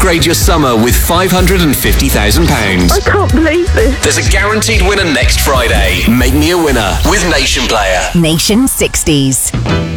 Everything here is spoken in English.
upgrade your summer with £550,000. I can't believe this. There's a guaranteed winner next Friday. Make me a winner with Nation Player. Nation 60s.